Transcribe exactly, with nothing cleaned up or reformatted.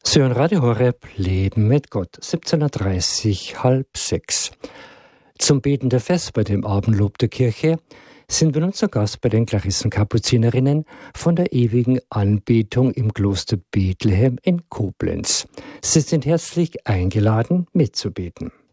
Sie hören Radio Horeb, Leben mit Gott, siebzehn Uhr dreißig, halb sechs. Zum Beten der Fest bei dem Abendlob der Kirche sind wir nun zu Gast bei den Klarissenkapuzinerinnen von der ewigen Anbetung im Kloster Bethlehem in Koblenz. Sie sind herzlich eingeladen, mitzubeten.